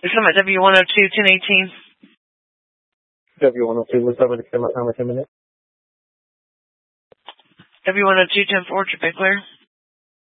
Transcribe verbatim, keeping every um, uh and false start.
There's some at W one oh two, ten eighteen. W one oh two, what's over the time at ten minutes? W one oh two, ten four, Japan clear.